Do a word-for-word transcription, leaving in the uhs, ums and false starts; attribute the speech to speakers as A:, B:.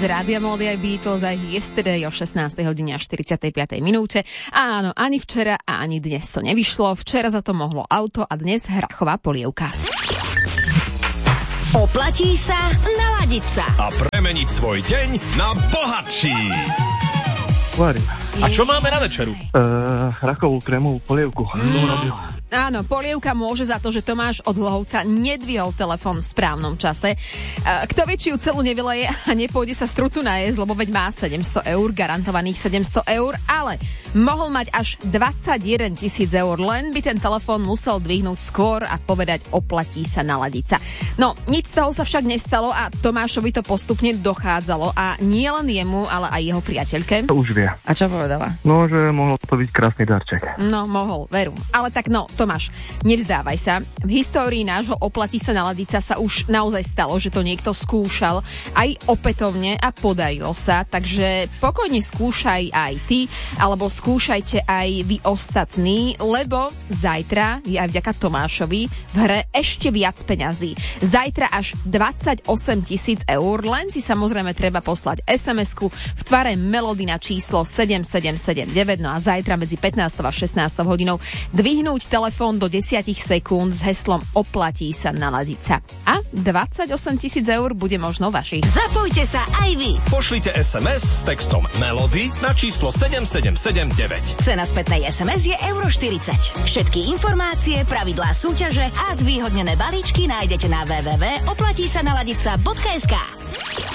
A: z Rádia Melody aj Beatles aj Yesterday o šestnástej hodine a štyridsiatej piatej minúte. A áno, ani včera a ani dnes to nevyšlo. Včera za to mohlo auto a dnes hrachová polievka.
B: Oplatí sa naladiť sa
C: a premeniť svoj deň na bohatší.
D: Varím.
E: A čo máme na večeru?
D: Uh, rakovú krémovú polievku.
A: Mm. Áno, polievka môže za to, že Tomáš od Hlohovca nedvihol telefón v správnom čase. Kto vie, či ju celú nevyleje a nepôjde sa strucu najesť, lebo veď má sedemsto eur, garantovaných sedemsto eur, ale mohol mať až dvadsaťjeden tisíc eur, len by ten telefón musel dvihnúť skôr a povedať oplatí sa naladiť sa. No, nič z toho sa však nestalo a Tomášovi to postupne dochádzalo a nie len jemu, ale aj jeho priateľke.
D: To už vie.
A: A čo povedala?
D: No, že mohol to byť krásny darček.
A: No, mohol, veru. Ale tak no, Tomáš, nevzdávaj sa. V histórii nášho oplatí sa naladiť sa sa už naozaj stalo, že to niekto skúšal aj opätovne a podarilo sa, takže pokojne skúšaj aj ty, alebo skúšajte aj vy ostatní, lebo zajtra je aj vďaka Tomášovi v hre ešte viac peňazí. Zajtra až dvadsaťosem tisíc eur, len si samozrejme treba poslať es em esku v tvare Melody na číslo sedem sedem sedem deväť, no a zajtra medzi pätnástou a šestnástou hodinou dvihnúť telefón do desať sekúnd s heslom oplatí sa naladiť sa. A dvadsaťosem tisíc eur bude možno vašich.
B: Zapojte sa aj vy.
C: Pošlite es em es s textom Melody na číslo sedem sedem sedem deväť.
B: Cena spätnej es em es je euro štyridsať. Všetky informácie, pravidlá súťaže a zvýhodnené balíčky nájdete na w w w bodka oplatí sa naladiť sa bodka es ká.